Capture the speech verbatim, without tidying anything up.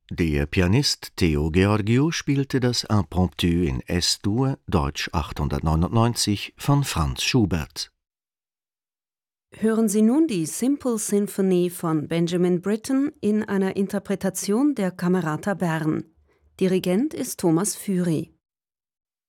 Der Pianist Theo Georgiou spielte das Impromptu in Es-Dur, Deutsch achthundertneunundneunzig, von Franz Schubert. Hören Sie nun die Simple Symphony von Benjamin Britten in einer Interpretation der Camerata Bern. Dirigent ist Thomas Füri.